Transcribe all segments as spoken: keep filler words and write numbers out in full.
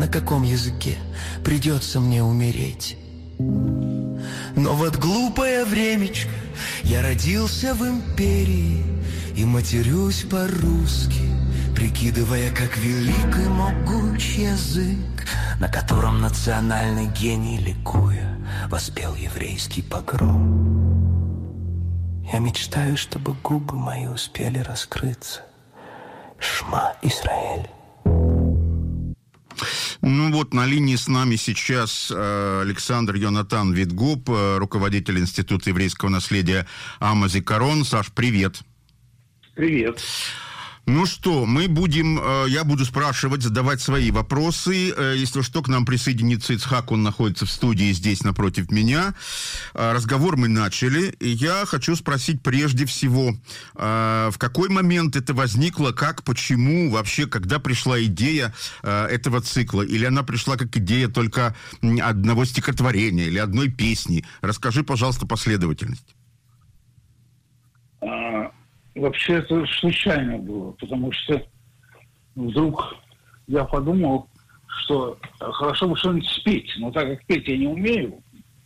на каком языке придется мне умереть. Но вот глупое времечко, я родился в империи и матерюсь по-русски, прикидывая, как велик и могуч язык, на котором национальный гений, ликуя, воспел еврейский погром. Я мечтаю, чтобы губы мои успели раскрыться. Шма Исраэль. Ну вот, на линии с нами сейчас э, Александр Йонатан Витгоп, э, руководитель Института еврейского наследия Ама Зикарон. Саш, привет. Привет. Ну что, мы будем, э, я буду спрашивать, задавать свои вопросы. Э, если что, к нам присоединится Ицхак, он находится в студии здесь напротив меня. Э, разговор мы начали, и я хочу спросить прежде всего, э, в какой момент это возникло, как, почему, вообще, когда пришла идея э, этого цикла? Или она пришла как идея только одного стихотворения или одной песни? Расскажи, пожалуйста, последовательность. Вообще это случайно было, потому что вдруг я подумал, что хорошо бы что-нибудь спеть, но так как петь я не умею,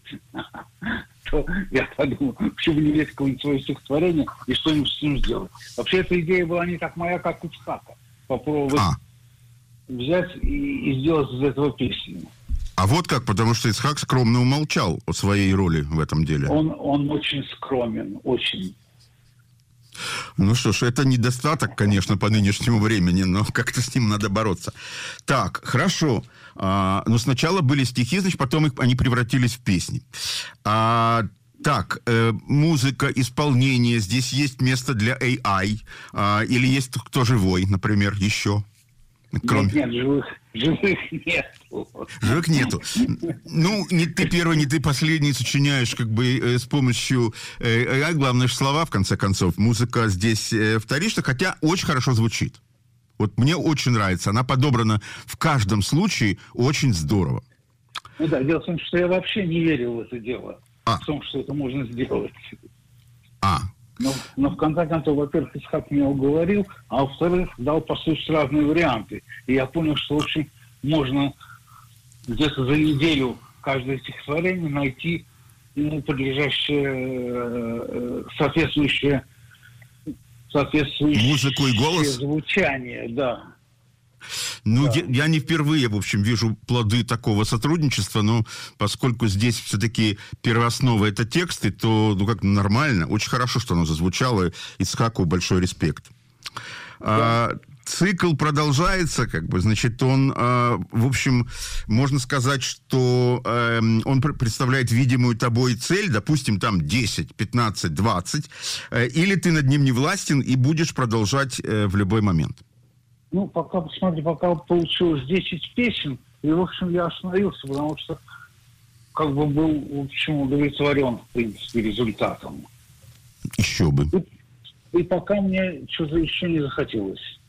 то я подумал, почему бы не взять какое-нибудь свое стихотворение и что-нибудь с ним сделать. Вообще эта идея была не так моя, как у Ицхака. Попробовать а. взять и, и сделать из этого песню. А вот как, потому что Ицхак скромно умолчал о своей роли в этом деле. Он, он очень скромен, очень. Ну что ж, это недостаток, конечно, по нынешнему времени, но как-то с ним надо бороться. Так, хорошо. А, но сначала были стихи, значит, потом их, они превратились в песни. А, так, э, музыка, исполнение, здесь есть место для эй ай, а, или есть кто живой, например, еще? Кроме... Нет, нет, живых, живых нету. Живых нету. Ну, не ты первый, не ты последний сочиняешь как бы э, с помощью эй ай, главное же слова, в конце концов. Музыка здесь э, вторична, хотя очень хорошо звучит. Вот мне очень нравится. Она подобрана в каждом случае очень здорово. Ну да, дело в том, что я вообще не верил в это дело. А. В том, что это можно сделать. А. Но, но в конце концов, во-первых, Ицхак меня уговорил, а во-вторых, дал послушать разные варианты. И я понял, что, в общем, можно где-то за неделю каждое стихотворение найти ему подлежащее, соответствующее, соответствующее музыку и голос? Звучание, да. Ну, да. я, я не впервые, в общем, вижу плоды такого сотрудничества, но поскольку здесь все-таки первооснова это тексты, то, ну, как нормально, очень хорошо, что оно зазвучало, Ицхаку большой респект. Да. А, цикл продолжается, как бы, значит, он, а, в общем, можно сказать, что а, он представляет видимую тобой цель, допустим, там десять, пятнадцать, двадцать, а, или ты над ним не властен и будешь продолжать а, в любой момент. Ну, пока, посмотри, пока получилось десять песен, и, в общем, я остановился, потому что как бы был, в общем, удовлетворен, в принципе, результатом. Еще бы. И, и пока мне что-то еще не захотелось.